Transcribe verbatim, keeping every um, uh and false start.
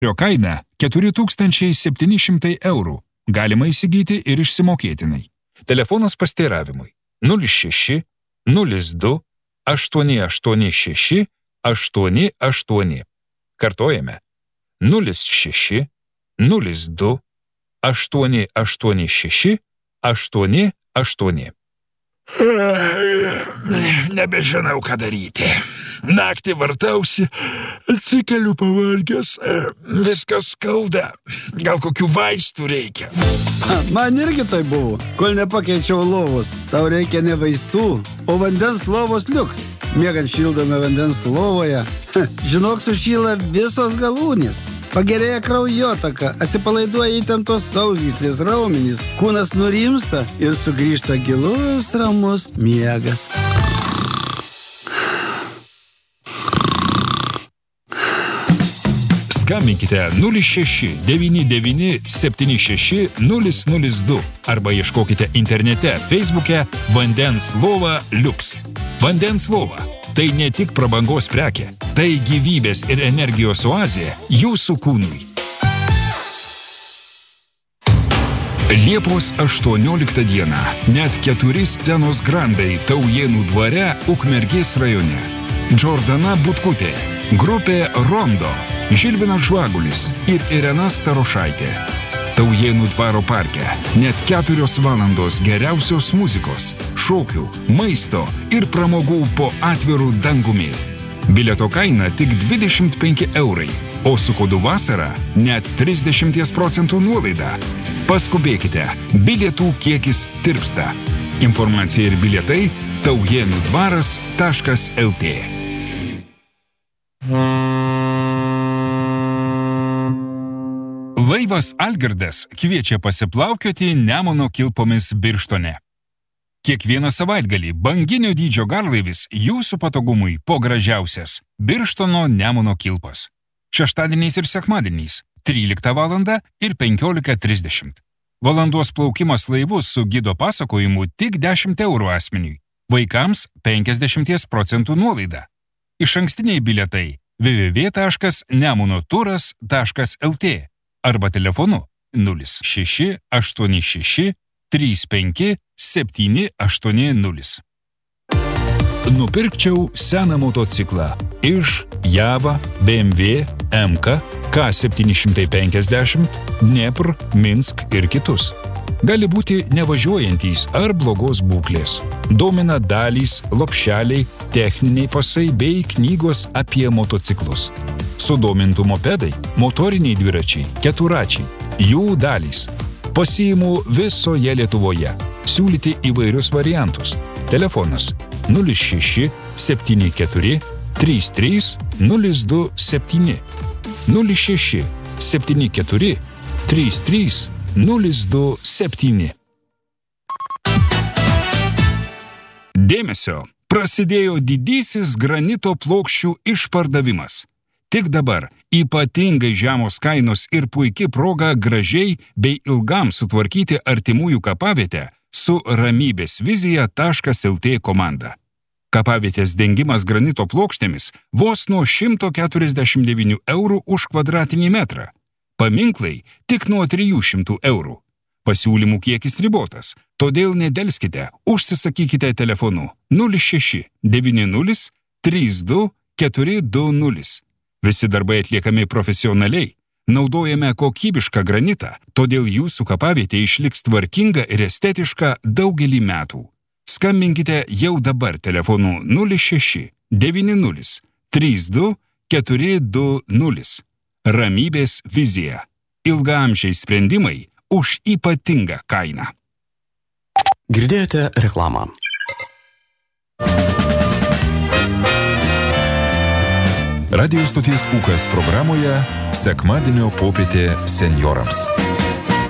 Jo kaina keturi tūkstančiai septyni šimtai eurų. Galima įsigyti ir išsimokėtinai. Telefonas pasteiravimui nulis šeši nulis du aštuoni aštuoni šeši aštuoni aštuoni. Kartojame nulis šeši nulis du aštuoni aštuoni šeši aštuoni aštuoni. Nebežinau, ką daryti. Naktį vartausi, atsikeliu pavargęs, viskas skauda. Gal kokių vaistų reikia? Man irgi tai buvo, kol nepakeičiau lovos. Tau reikia ne vaistų, o vandens lovos liuks. Miegant šildome vandens lovoje. Žinok, sušyla visos galūnės. Pagerėja kraujotaka, atsipalaiduoja įtemptos sausgyslės raumenys, kūnas nurimsta ir sugrįžta gilus, ramus miegas. Skambinkite nulis šeši devyni devyni septyni šeši nulis nulis du arba ieškokite internete Facebook'e Vandens lova Liuks. Vandens lova – tai ne tik prabangos prekė, tai gyvybės ir energijos oazė jūsų kūnui. Liepos aštuonioliktą dieną net keturi scenos grandai Taujėnų dvare Ukmergės rajone. Džordana Butkutė, grupė Rondo, Žilvinas Žvagulis ir Irena Starošaitė. Taujėnų dvaro parke net keturios valandos geriausios muzikos, šokių, maisto ir pramogų po atvirų dangumi. Bilieto kaina tik dvidešimt penki eurai, o su kodu vasara net trisdešimt procentų nuolaida. Paskubėkite, bilietų kiekis tirpsta. Informacija ir bilietai taujėnų dvaras taškas lt. Laivas Algirdas kviečia pasiplaukioti Nemuno kilpomis Birštone. Kiekvieną savaitgalį banginio dydžio garlaivis jūsų patogumui po gražiausias Birštono Nemuno kilpas. Šeštadieniais ir sekmadieniais tryliktą valandą ir penkiolika trisdešimt. Valandos plaukimas laivu su gido pasakojimu tik dešimt eurų asmeniui. Vaikams penkiasdešimt procentų nuolaida. Išankstiniai bilietai w w w taškas nemunoturas taškas lt arba telefonu nulis šeši aštuoni šeši trys penki septyni aštuoni nulis. Nupirkčiau seną motociklą iš Java, B M W, M K, K septyni šimtai penkiasdešimt, Dnepr, Minsk ir kitus. Gali būti nevažiuojantys ar blogos būklės. Domina dalys, lopšeliai, techniniai pasai bei knygos apie motociklus. Sudomintų mopedai, motoriniai dviračiai, keturačiai, jų dalys. Pasiimu visoje Lietuvoje. Siūlyti įvairius variantus. Telefonas nulis šeši septyni keturi trys trys nulis du septyni nulis šeši septyni keturi trys trys nulis du septyni. Dėmesio! Prasidėjo didysis granito plokščių išpardavimas. Tik dabar ypatingai žemos kainos ir puiki proga gražiai bei ilgam sutvarkyti artimųjų kapavietę su ramybės vizija taškas lt komanda. Kapavietės dengimas granito plokštėmis vos nuo šimto keturiasdešimt devynių eurų už kvadratinį metrą. Paminklai tik nuo trijų šimtų eurų. Pasiūlymų kiekis ribotas, todėl nedelskite, užsisakykite telefonu nulis šeši devyni nulis trys du keturi du nulis. Visi darbai atliekami profesionaliai, naudojame kokybišką granitą, todėl jūsų kapavietė išliks tvarkinga ir estetiška daugelį metų. Skambinkite jau dabar telefonu nulis šeši devyni nulis trys du keturi du nulis. Ramybės vizija. Ilgaamžiai sprendimai už ypatingą kainą. Girdėjote reklamą. Radio stoties Pūkas programoje sekmadienio popietė senjorams.